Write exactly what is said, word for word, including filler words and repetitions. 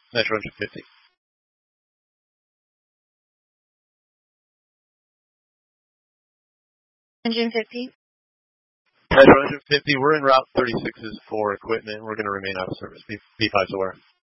Metro one fifty. Engine fifty. Metro one fifty, we're en route thirty-sixes for equipment. We're going to remain out of service. B five's aware.